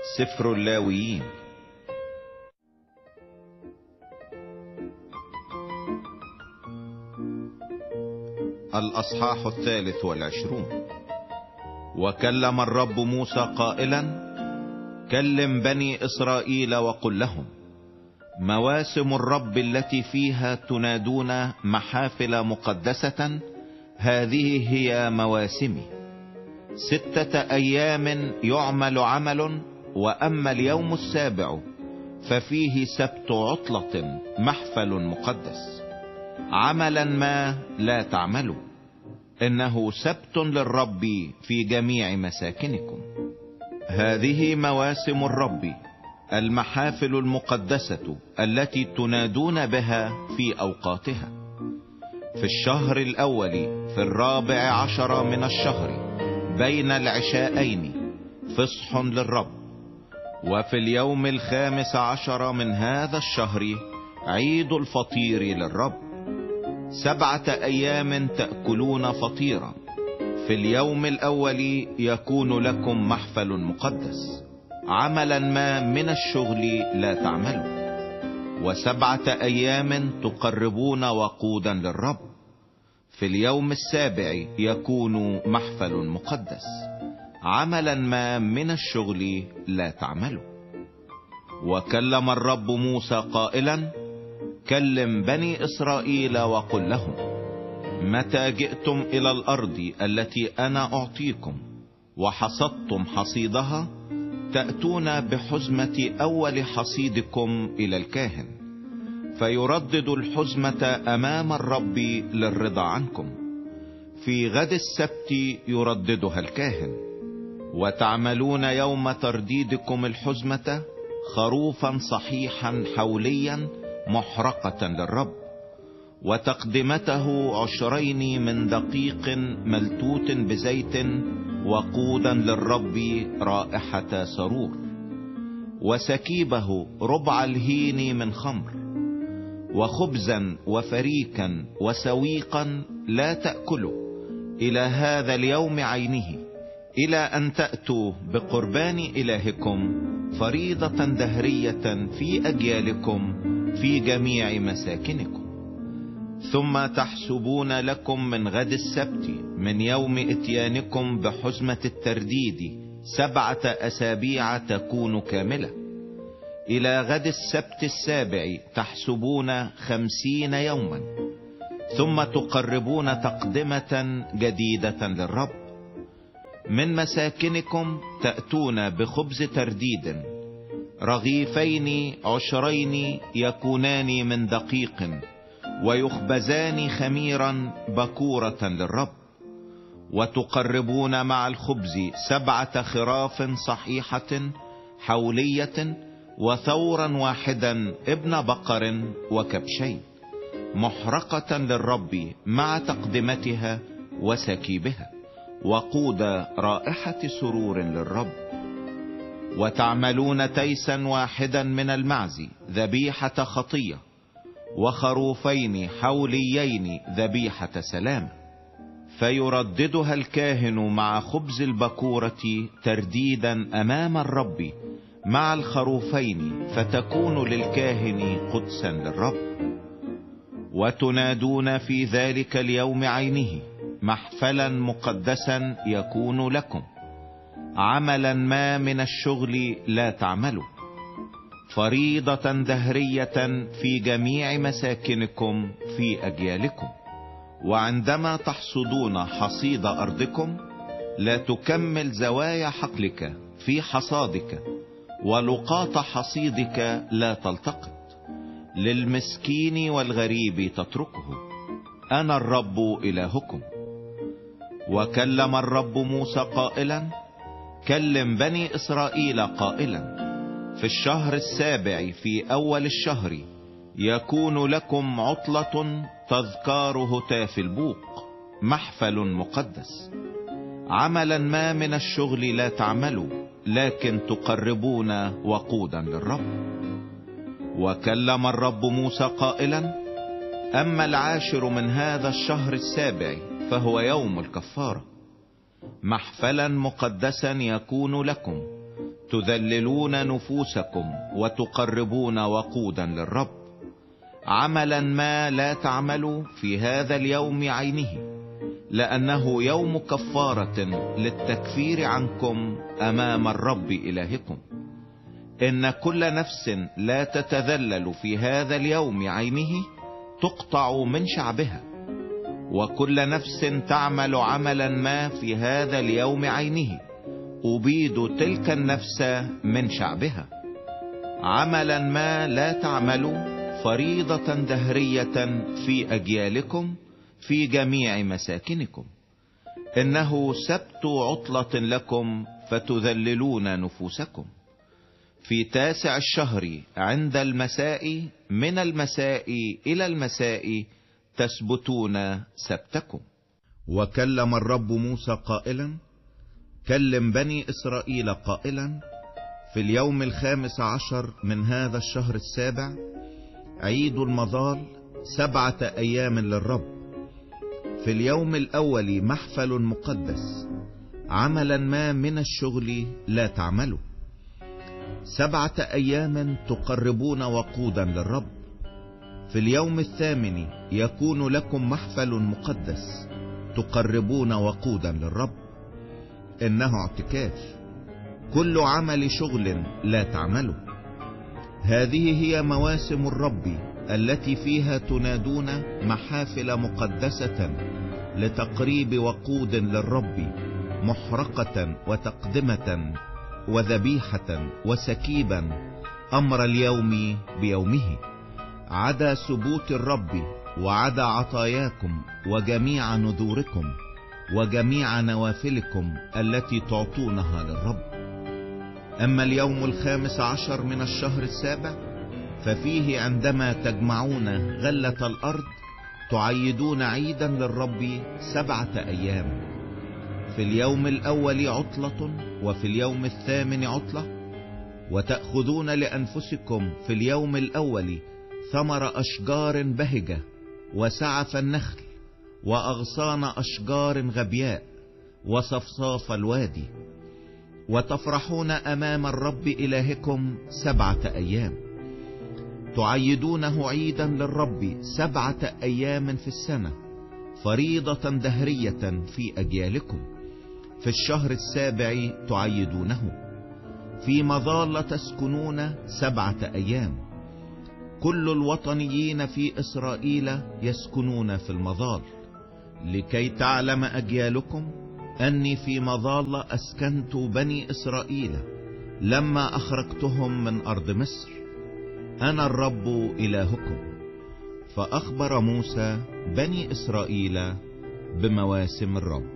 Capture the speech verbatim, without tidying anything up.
سفر اللاويين. الأصحاح الثالث والعشرون. وكلم الرب موسى قائلا: كلم بني إسرائيل وقل لهم: مواسم الرب التي فيها تنادون محافل مقدسة هذه هي مواسمي. ستة أيام يعمل عمل، وأما اليوم السابع ففيه سبت عطلة محفل مقدس. عملا ما لا تعملوا، إنه سبت للرب في جميع مساكنكم. هذه مواسم الرب، المحافل المقدسة التي تنادون بها في أوقاتها: في الشهر الأول في الرابع عشر من الشهر بين العشاءين فصح للرب. وفي اليوم الخامس عشر من هذا الشهر عيد الفطير للرب. سبعة أيام تأكلون فطيرا. في اليوم الأول يكون لكم محفل مقدس، عملا ما من الشغل لا تعملوا. وسبعة أيام تقربون وقودا للرب. في اليوم السابع يكون محفل مقدس، عملا ما من الشغل لا تعملوا. وكلم الرب موسى قائلا: كلم بني إسرائيل وقل لهم: متى جئتم إلى الأرض التي أنا أعطيكم وحصدتم حصيدها، تأتون بحزمة أول حصيدكم إلى الكاهن، فيردد الحزمة أمام الرب للرضا عنكم. في غد السبت يرددها الكاهن. وتعملون يوم ترديدكم الحزمة خروفا صحيحا حوليا محرقة للرب، وتقدمته عشرين من دقيق ملتوت بزيت، وقودا للرب رائحة سرور. وسكيبه ربع الهين من خمر. وخبزا وفريكا وسويقا لا تأكلوا إلى هذا اليوم عينه، إلى أن تأتوا بقربان إلهكم فريضة دهرية في أجيالكم في جميع مساكنكم. ثم تحسبون لكم من غد السبت من يوم اتيانكم بحزمة الترديد سبعة أسابيع تكون كاملة. إلى غد السبت السابع تحسبون خمسين يوما. ثم تقربون تقدمة جديدة للرب. من مساكنكم تأتون بخبز ترديد، رغيفين عشرين يكونان من دقيق، ويخبزان خميرا بكورة للرب. وتقربون مع الخبز سبعة خراف صحيحة حولية، وثورا واحدا ابن بقر وكبشين، محرقة للرب مع تقدمتها وسكيبها، وقود رائحة سرور للرب. وتعملون تيسا واحدا من المعز ذبيحة خطية، وخروفين حوليين ذبيحة سلام. فيرددها الكاهن مع خبز البكورة ترديدا أمام الرب مع الخروفين، فتكون للكاهن قدسا للرب. وتنادون في ذلك اليوم عينه محفلا مقدسا يكون لكم، عملا ما من الشغل لا تعملوا. فريضة دهرية في جميع مساكنكم في أجيالكم. وعندما تحصدون حصيد أرضكم لا تكمل زوايا حقلك في حصادك، ولقاط حصيدك لا تلتقط. للمسكين والغريب تتركه، أنا الرب إلهكم. وكلم الرب موسى قائلا: كلم بني إسرائيل قائلا: في الشهر السابع في أول الشهر يكون لكم عطلة تذكار هتاف البوق، محفل مقدس. عملا ما من الشغل لا تعملوا، لكن تقربون وقودا للرب. وكلم الرب موسى قائلا: أما العاشر من هذا الشهر السابع فهو يوم الكفارة، محفلا مقدسا يكون لكم. تذللون نفوسكم وتقربون وقودا للرب، عملا ما لا تعملوا في هذا اليوم عينه، لأنه يوم كفارة للتكفير عنكم أمام الرب إلهكم. إن كل نفس لا تتذلل في هذا اليوم عينه تقطع من شعبها، وكل نفس تعمل عملا ما في هذا اليوم عينه أبيد تلك النفس من شعبها. عملا ما لا تعملوا فريضة دهرية في أجيالكم في جميع مساكنكم. إنه سبت عطلة لكم فتذللون نفوسكم. في تاسع الشهر عند المساء، من المساء إلى المساء تثبتون سبتكم. وكلم الرب موسى قائلا: كلم بني إسرائيل قائلا: في اليوم الخامس عشر من هذا الشهر السابع عيد المظال، سبعة أيام للرب. في اليوم الأول محفل مقدس، عملا ما من الشغل لا تعملوا. سبعة أيام تقربون وقودا للرب. في اليوم الثامن يكون لكم محفل مقدس، تقربون وقودا للرب. إنه اعتكاف، كل عمل شغل لا تعملوا. هذه هي مواسم الرب التي فيها تنادون محافل مقدسة لتقريب وقود للرب، محرقة وتقدمة وذبيحة وسكيبا، أمر اليوم بيومه، عدا سبوت الرب وعدا عطاياكم وجميع نذوركم وجميع نوافلكم التي تعطونها للرب. أما اليوم الخامس عشر من الشهر السابع ففيه عندما تجمعون غلة الأرض تعيدون عيدا للرب سبعة أيام. في اليوم الأول عطلة، وفي اليوم الثامن عطلة. وتأخذون لأنفسكم في اليوم الأول ثمر أشجار بهجة وسعف النخل وأغصان أشجار غبياء وصفصاف الوادي، وتفرحون أمام الرب إلهكم سبعة أيام. تعيدونه عيدا للرب سبعة أيام في السنة، فريضة دهرية في أجيالكم. في الشهر السابع تعيدونه. في مظال تسكنون سبعة أيام. كل الوطنيين في إسرائيل يسكنون في المظال، لكي تعلم أجيالكم أني في مظال أسكنت بني إسرائيل لما أخرجتهم من أرض مصر. أنا الرب إلهكم. فأخبر موسى بني إسرائيل بمواسم الرب.